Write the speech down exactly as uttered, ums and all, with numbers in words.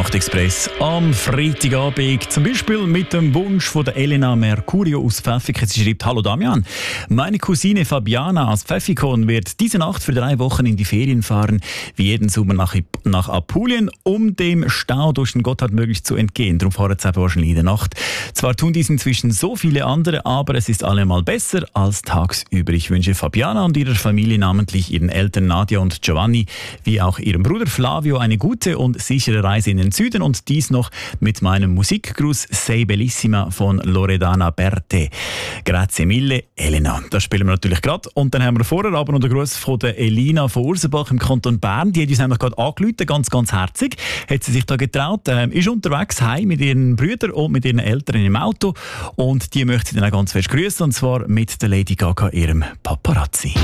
Nachtexpress am Freitagabend. Zum Beispiel mit dem Wunsch von der Elena Mercurio aus Pfäffikon. Sie schreibt: Hallo Damian, meine Cousine Fabiana aus Pfäffikon wird diese Nacht für drei Wochen in die Ferien fahren, wie jeden Sommer nach, nach Apulien, um dem Stau durch den Gotthard möglichst zu entgehen. Darum fahren sie eben wahrscheinlich in der Nacht. Zwar tun dies inzwischen so viele andere, aber es ist allemal besser als tagsüber. Ich wünsche Fabiana und ihrer Familie, namentlich ihren Eltern Nadia und Giovanni, wie auch ihrem Bruder Flavio, eine gute und sichere Reise in den Süden, und dies noch mit meinem Musikgruß Sei Bellissima von Loredana Berthe. Grazie mille, Elena. Das spielen wir natürlich gerade. Und dann haben wir vorher aber noch den Gruß von der Elina von Ursenbach im Kanton Bern. Die hat uns nämlich gerade angerufen, ganz, ganz herzig. Hat sie sich da getraut, äh, ist unterwegs heim mit ihren Brüdern und mit ihren Eltern im Auto. Und die möchte sie dann auch ganz fest grüßen, und zwar mit der Lady Gaga, ihrem Paparazzi.